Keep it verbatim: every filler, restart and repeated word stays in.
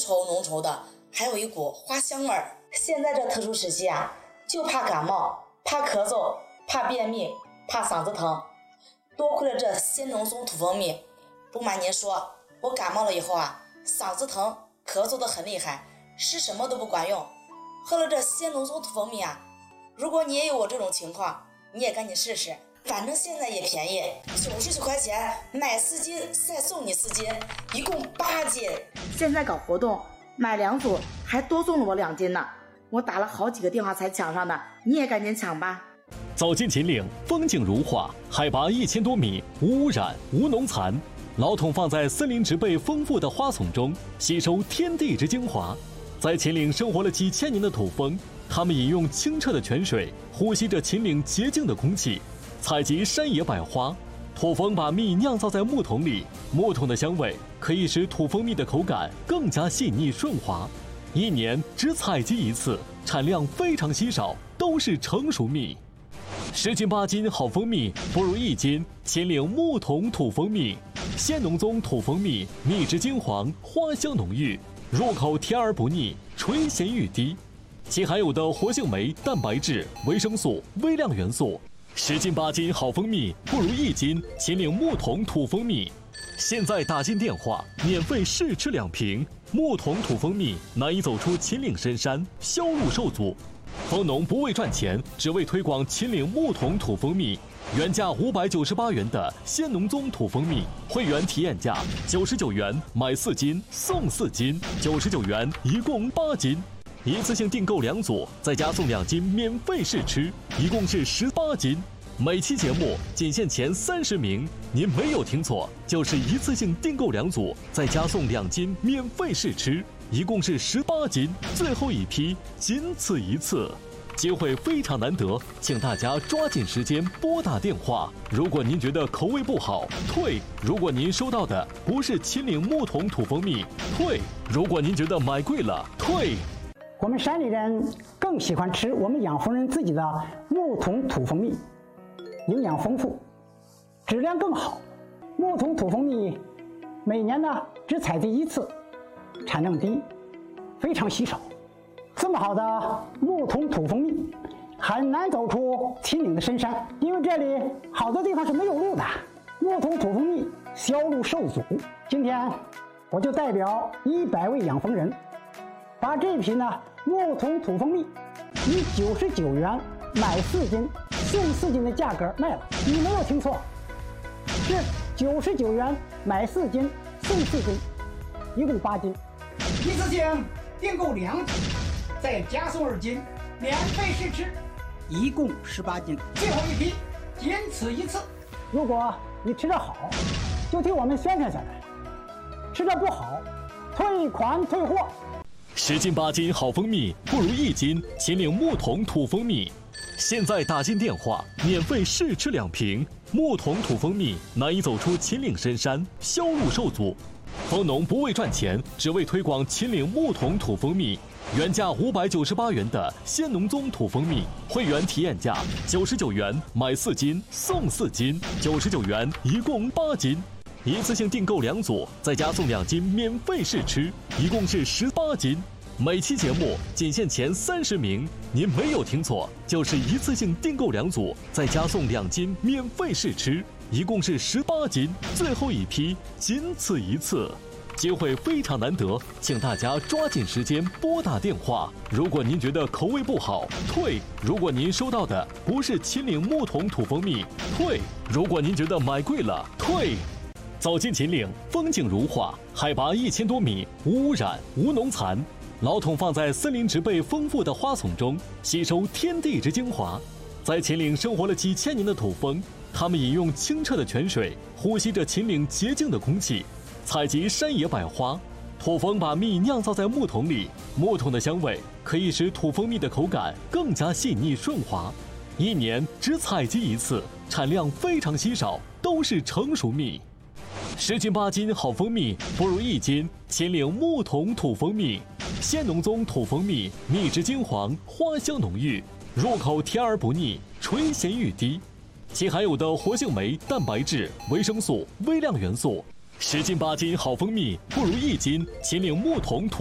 稠浓稠的，还有一股花香味儿。现在这特殊时期啊，就怕感冒，怕咳嗽，怕便秘，怕嗓子疼，多亏了这鲜浓松土蜂蜜。不瞒您说，我感冒了以后啊，嗓子疼，咳嗽的很厉害，吃什么都不管用。喝了这鲜浓松土蜂蜜啊，如果你也有我这种情况，你也赶紧试试，反正现在也便宜，九十九块钱买四斤再送你四斤，一共八斤。现在搞活动，买两组还多送了我两斤呢，我打了好几个电话才抢上的，你也赶紧抢吧。 走进秦岭，风景如画，海拔一千多米，无污染，无农残。老桶放在森林植被丰富的花丛中，吸收天地之精华。在秦岭生活了几千年的土蜂，它们饮用清澈的泉水，呼吸着秦岭洁净的空气，采集山野百花。土蜂把蜜酿造在木桶里，木桶的香味可以使土蜂蜜的口感更加细腻顺滑。一年只采集一次，产量非常稀少，都是成熟蜜。十斤八斤好蜂蜜，不如一斤秦岭木桶土蜂蜜。鲜浓棕土蜂蜜，蜜质金黄，花香浓郁，入口甜而不腻，垂涎欲滴。其含有的活性酶、蛋白质、维生素、微量元素，十斤八斤好蜂蜜不如一斤秦岭木桶土蜂蜜。现在打进电话，免费试吃两瓶。木桶土蜂蜜难以走出秦岭深山，销路受阻。蜂农不为赚钱，只为推广秦岭木桶土蜂蜜。原价五百九十八元的鲜浓棕土蜂蜜，会员体验价九十九元，买四斤送四斤，九十九元一共八斤。一次性订购两组，再加送两斤免费试吃，一共是十八斤。每期节目仅限前三十名，您没有听错，就是一次性订购两组，再加送两斤免费试吃，一共是十八斤，最后一批，仅此一次。机会非常难得，请大家抓紧时间拨打电话。如果您觉得口味不好，退；如果您收到的不是秦岭木桶土蜂蜜，退；如果您觉得买贵了，退。 我们山里人更喜欢吃我们养蜂人自己的木桶土蜂蜜，营养丰富，质量更好。木桶土蜂蜜每年呢只采集一次，产量低，非常稀少。这么好的木桶土蜂蜜很难走出秦岭的深山，因为这里好多地方是没有路的，木桶土蜂蜜销路受阻。今天我就代表一百位养蜂人，把这批呢木桶土蜂蜜以九十九元买四斤送四斤的价格卖了。你没有听错，是九十九元买四斤送四斤，一共八斤。一次性订购两斤，再加送二斤，免费试吃，一共十八斤，最后一批，仅此一次。如果你吃得好，就替我们宣传下来；吃得不好，退款退货。 十斤八斤好蜂蜜不如一斤秦岭木桶土蜂蜜。现在打进电话，免费试吃两瓶。木桶土蜂蜜难以走出秦岭深山，销路受阻。蜂农不为赚钱，只为推广秦岭木桶土蜂蜜。原价五百九十八元的鲜浓棕土蜂蜜，会员体验价九十九元，买四斤送四斤，九十九元一共八斤。一次性订购两组，再加送两斤免费试吃，一共是十八斤。每期节目仅限前三十名，您没有听错，就是一次性订购两组，再加送两斤免费试吃，一共是十八斤，最后一批，仅此一次。机会非常难得，请大家抓紧时间拨打电话。如果您觉得口味不好，退；如果您收到的不是秦岭木桶土蜂蜜，退；如果您觉得买贵了，退。走进秦岭，风景如画，海拔一千多米，无污染，无农残。老桶放在森林植被丰富的花丛中，吸收天地之精华。在秦岭生活了几千年的土蜂，它们饮用清澈的泉水，呼吸着秦岭洁净的空气，采集山野百花。土蜂把蜜酿造在木桶里，木桶的香味可以使土蜂蜜的口感更加细腻顺滑。一年只采集一次，产量非常稀少，都是成熟蜜。十斤八斤好蜂蜜不如一斤秦岭木桶土蜂蜜。鲜浓棕土蜂蜜，蜜质金黄，花香浓郁，入口甜而不腻，垂涎欲滴。其含有的活性酶、蛋白质、维生素、微量元素，十斤八斤好蜂蜜不如一斤秦岭木桶土